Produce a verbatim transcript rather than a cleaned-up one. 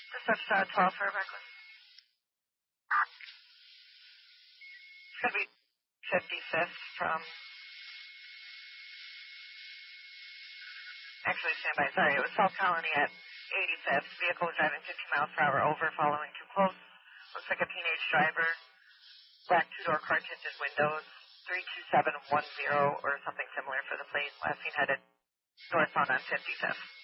This is uh, twelve for reckless. It's going to be fifty-fifth from, actually stand by, sorry, it was South Colony at eighty-fifth. Vehicle driving fifty miles per hour over, following too close. Looks like a teenage driver. Black two-door car tinted windows. three two seven one zero or something similar for the plate. Last seen headed northbound on fifty-fifth.